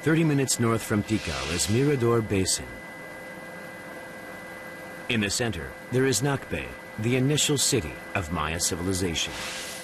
30 minutes north from Tikal is Mirador Basin. In the center, there is Nakbe, the initial city of Maya civilization.